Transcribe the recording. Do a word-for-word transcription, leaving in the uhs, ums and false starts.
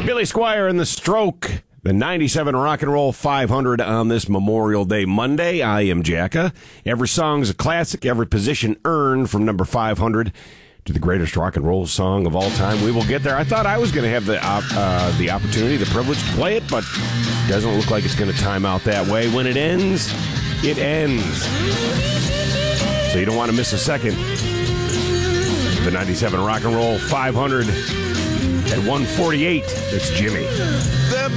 Billy Squier and the Stroke, the ninety-seven Rock and Roll five hundred on this Memorial Day Monday. I am Jacka. Every song's a classic, every position earned from number five hundred to the greatest rock and roll song of all time. We will get there. I thought I was going to have the op- uh, the opportunity, the privilege to play it, but it doesn't look like it's going to time out that way. When it ends, it ends. So you don't want to miss a second. The ninety-seven Rock and Roll five hundred at one forty-eight. It's Jimmy. There